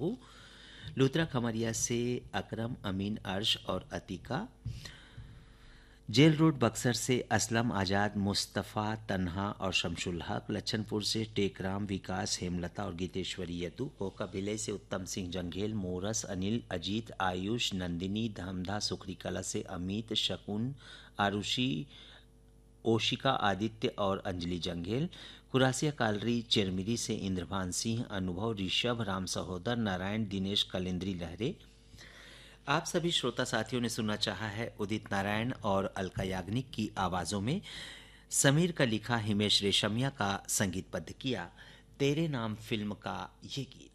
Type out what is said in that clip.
साहू, लुत्रा खमरिया से अकरम, अमीन, अर्श और अतीका, जेल रोड बक्सर से असलम, आज़ाद, मुस्तफ़ा, तन्हा और शमशुल हक, लच्छनपुर से टेकराम, विकास, हेमलता और गीतेश्वरी यदु, कोका भिलई से उत्तम सिंह जंघेल, मोरस, अनिल, अजीत, आयुष, नंदिनी, धमधा, सुखरी कला से अमित, शकुन, आरुषि, ओशिका, आदित्य और अंजलि जंघेल, कुरासिया कालरी चिरमिरी से इंद्रभान सिंह, अनुभव, ऋषभ, राम सहोदर, नारायण, दिनेश, कलेंद्री लहरे। आप सभी श्रोता साथियों ने सुनना चाहा है उदित नारायण और अलका याग्निक की आवाज़ों में समीर का लिखा, हिमेश रेशमिया का संगीतबद्ध किया तेरे नाम फिल्म का ये गीत।